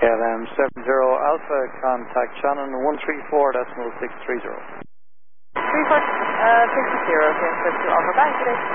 KLM 70 Alpha, contact Shannon 134.630. 3460, transfer to Alpha Bank today.